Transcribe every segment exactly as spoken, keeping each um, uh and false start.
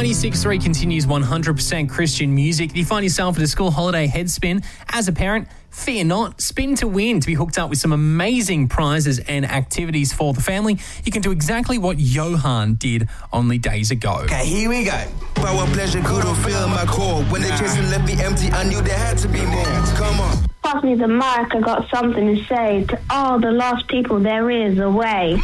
ninety-six point three continues one hundred percent Christian music. If you find yourself at a school holiday head spin, as a parent, fear not. Spin to win to be hooked up with some amazing prizes and activities for the family. You can do exactly what Johan did only days ago. Okay, here we go. Power, pleasure, good or feel my core. When the chasing left me empty, I knew there had to be more. Come on. Pass me the mic, I got something to say to all the lost people there is away.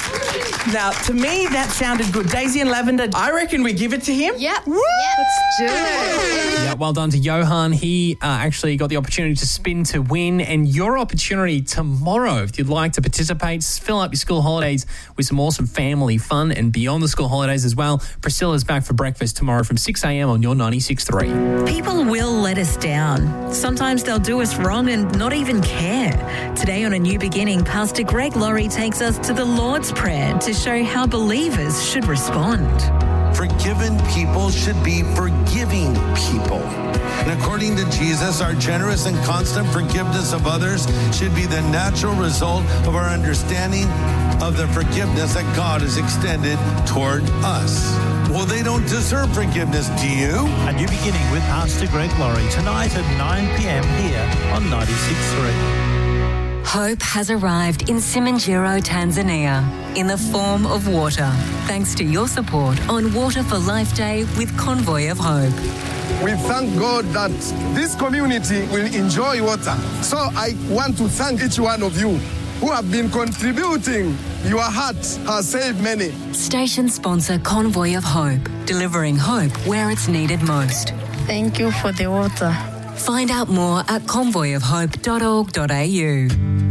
Now, to me, that sounded good. Daisy and Lavender, I reckon we give it to him. Yep. Woo! Yep. Let's do it. Yeah, well done to Johan. He uh, actually got the opportunity to spin to win. And your opportunity tomorrow, if you'd like to participate, fill up your school holidays with some awesome family fun and beyond the school holidays as well. Priscilla's back for breakfast tomorrow from six a.m. on your ninety-six point three. People will let us down. Sometimes they'll do us wrong and not even care. Today on A New Beginning, Pastor Greg Laurie takes us to the Lord's Prayer to show how believers should respond. Forgiven people should be forgiving people. And according to Jesus, our generous and constant forgiveness of others should be the natural result of our understanding of the forgiveness that God has extended toward us. Well, they don't deserve forgiveness, do you? A New Beginning with Pastor Greg Laurie tonight at nine p.m. here on ninety-six point three. Hope has arrived in Simanjiro, Tanzania, in the form of water, thanks to your support on Water for Life Day with Convoy of Hope. We thank God that this community will enjoy water. So I want to thank each one of you who have been contributing. Your heart has saved many. Station sponsor Convoy of Hope, delivering hope where it's needed most. Thank you for the water. Find out more at convoy of hope dot org dot a u.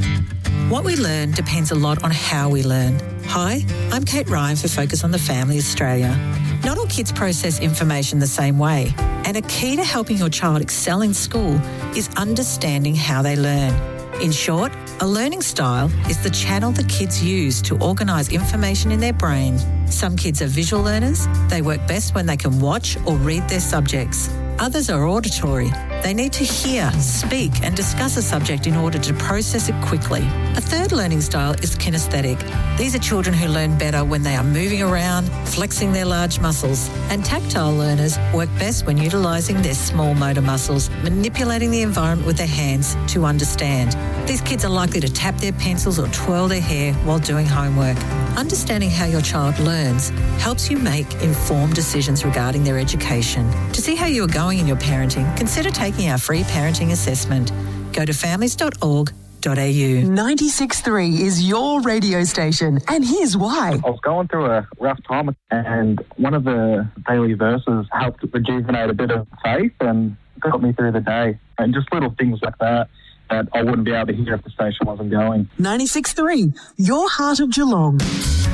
What we learn depends a lot on how we learn. Hi, I'm Kate Ryan for Focus on the Family Australia. Not all kids process information the same way, and a key to helping your child excel in school is understanding how they learn. In short, a learning style is the channel that kids use to organise information in their brain. Some kids are visual learners. They work best when they can watch or read their subjects. Others are auditory. They need to hear, speak and discuss a subject in order to process it quickly. A third learning style is kinesthetic. These are children who learn better when they are moving around, flexing their large muscles. And tactile learners work best when utilising their small motor muscles, manipulating the environment with their hands to understand. These kids are likely to tap their pencils or twirl their hair while doing homework. Understanding how your child learns helps you make informed decisions regarding their education. To see how you are going in your parenting, consider taking our free parenting assessment. Go to families dot org dot a u. ninety-six point three is your radio station, and here's why. I was going through a rough time, and one of the daily verses helped rejuvenate a bit of faith and got me through the day. And just little things like that that I wouldn't be able to hear if the station wasn't going. ninety-six point three, your heart of Geelong.